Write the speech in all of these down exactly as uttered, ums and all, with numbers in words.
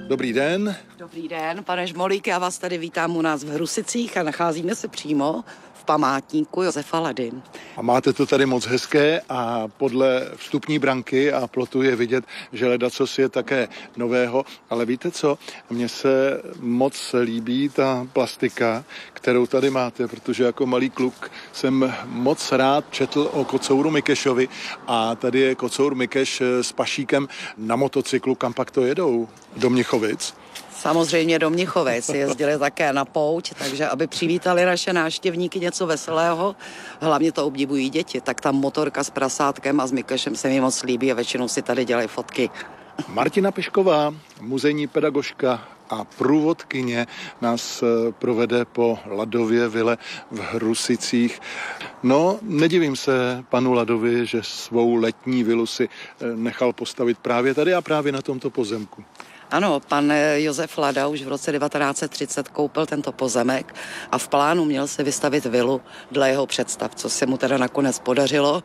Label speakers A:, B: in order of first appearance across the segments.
A: Dobrý den.
B: Dobrý den, pane Žmolík, já vás tady vítám u nás v Hrusicích a nacházíme se přímo v památníku Josefa Lady.
A: A máte to tady moc hezké a podle vstupní branky a plotu je vidět, že ledacos je také nového, ale víte co, mně se moc líbí ta plastika, kterou tady máte, protože jako malý kluk jsem moc rád četl o kocouru Mikešovi a tady je kocour Mikeš s pašíkem na motocyklu, kam pak to jedou? Do Mnichovic?
B: Samozřejmě do Mnichovic, jezdili také na pouť, takže aby přivítali naše návštěvníky něco veselého, hlavně to obdivují děti, tak tam motorka s prasátkem a s Mikešem se mi moc líbí a většinou si tady dělají fotky.
A: Martina Pešková, muzejní pedagožka a průvodkyně, nás provede po Ladově vile v Hrusicích. No, nedivím se panu Ladovi, že svou letní vilu si nechal postavit právě tady a právě na tomto pozemku.
B: Ano, pan Josef Lada už v roce devatenáct set třicet koupil tento pozemek a v plánu měl se vystavit vilu dle jeho představ, co se mu teda nakonec podařilo.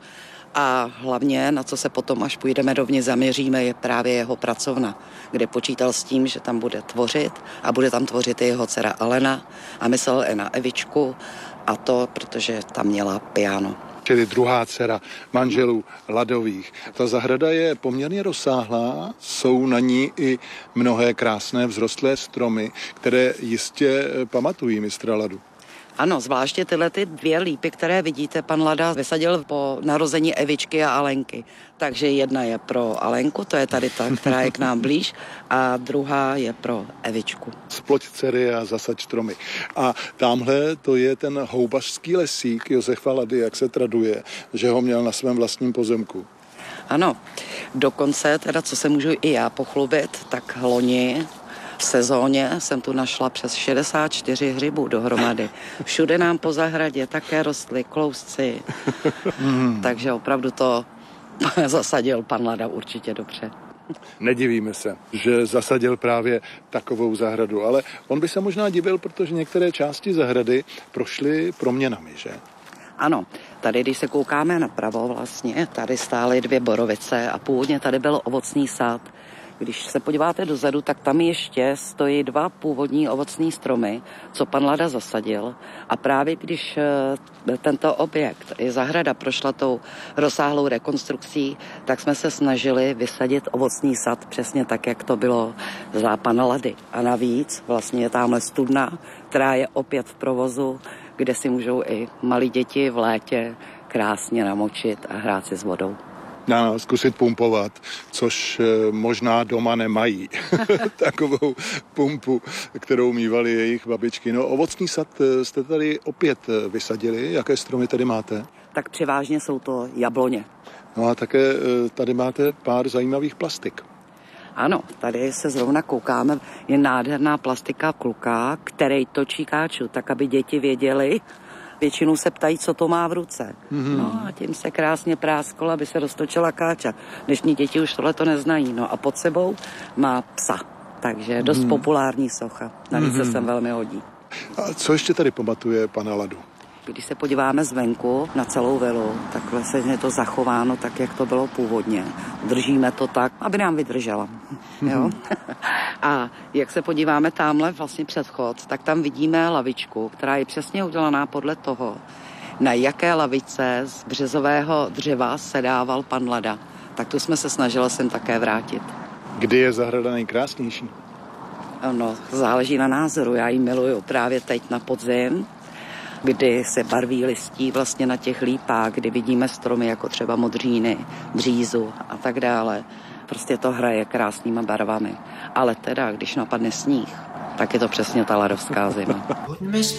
B: A hlavně, na co se potom, až půjdeme dovnitř, zaměříme, je právě jeho pracovna, kde počítal s tím, že tam bude tvořit a bude tam tvořit i jeho dcera Alena a myslel i na Evičku a to, protože tam měla piano.
A: Čili druhá dcera manželů Ladových. Ta zahrada je poměrně rozsáhlá, jsou na ní i mnohé krásné vzrostlé stromy, které jistě pamatují mistra Ladu.
B: Ano, zvláště tyhle ty dvě lípy, které vidíte, pan Lada vysadil po narození Evičky a Alenky. Takže jedna je pro Alenku, to je tady ta, která je k nám blíž, a druhá je pro Evičku.
A: Sploť dcery a zasaď stromy. A tamhle to je ten houbařský lesík Josefa Lady, jak se traduje, že ho měl na svém vlastním pozemku.
B: Ano, dokonce, teda co se můžu i já pochlubit, tak loni v sezóně jsem tu našla přes šedesát čtyři hřibů dohromady. Všude nám po zahradě také rostly klousci. Hmm. Takže opravdu to zasadil pan Lada určitě dobře.
A: Nedivíme se, že zasadil právě takovou zahradu, ale on by se možná divil, protože některé části zahrady prošly proměnami, že?
B: Ano, tady, když se koukáme napravo vlastně, tady stály dvě borovice a původně tady byl ovocný sád. Když se podíváte dozadu, tak tam ještě stojí dva původní ovocní stromy, co pan Lada zasadil. A právě když tento objekt, i zahrada, prošla tou rozsáhlou rekonstrukcí, tak jsme se snažili vysadit ovocný sad přesně tak, jak to bylo za pana Lady. A navíc vlastně je tamhle studna, která je opět v provozu, kde si můžou i malí děti v létě krásně namočit a hrát si s vodou.
A: No, zkusit pumpovat, což možná doma nemají. Takovou pumpu, kterou mívali jejich babičky. No, ovocný sad jste tady opět vysadili. Jaké stromy tady máte?
B: Tak převážně jsou to jabloně.
A: No a také tady máte pár zajímavých plastik.
B: Ano, tady se zrovna koukáme. Je nádherná plastika kluka, který točí káču, tak aby děti věděli. Většinou se ptají, co to má v ruce. Mm-hmm. No a tím se krásně prásklo, aby se roztočila káča. Dnešní děti už tohle to neznají. No a pod sebou má psa. Takže dost mm-hmm. populární socha. Navíc mm-hmm. se sem velmi hodí.
A: A co ještě tady pamatuje pana Ladu?
B: Když se podíváme zvenku na celou vilu, tak vlastně je to zachováno tak, jak to bylo původně. Držíme to tak, aby nám vydržela. Jo? A jak se podíváme tamhle vlastně před vchod, tak tam vidíme lavičku, která je přesně udělaná podle toho, na jaké lavice z březového dřeva sedával pan Lada. Tak tu jsme se snažili sem také vrátit.
A: Kdy je zahrada nejkrásnější?
B: No, záleží na názoru. Já ji miluju právě teď na podzim, kdy se barví listí vlastně na těch lípách, kdy vidíme stromy jako třeba modříny, břízu a tak dále. Prostě to hraje krásnýma barvami. Ale teda, když napadne sníh, tak je to přesně ta ladovská zima.